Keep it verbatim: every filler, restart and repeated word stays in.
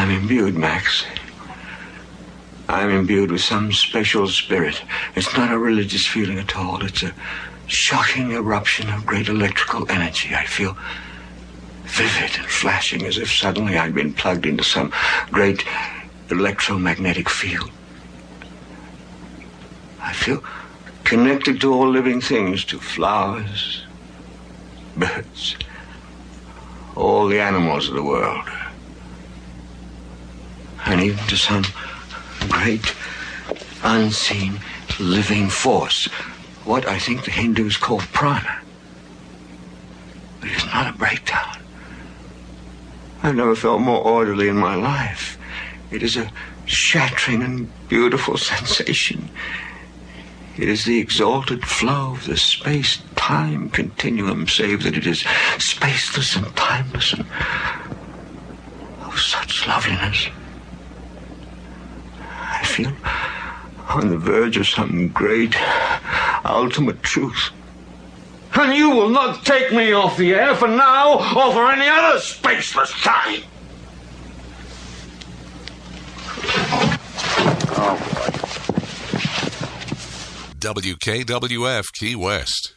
I'm imbued, Max. I'm imbued with some special spirit. It's not a religious feeling at all. It's a shocking eruption of great electrical energy. I feel vivid and flashing, as if suddenly I'd been plugged into some great electromagnetic field. I feel connected to all living things, to flowers, birds, all the animals of the world, and even to some great, unseen, living force, what I think the Hindus call prana. But it's not a breakdown. I've never felt more orderly in my life. It is a shattering and beautiful sensation. It is the exalted flow of the space-time continuum, save that it is spaceless and timeless and of such loveliness. I feel on the verge of some great, ultimate truth. And you will not take me off the air for now or for any other spaceless time. W K W F Key West.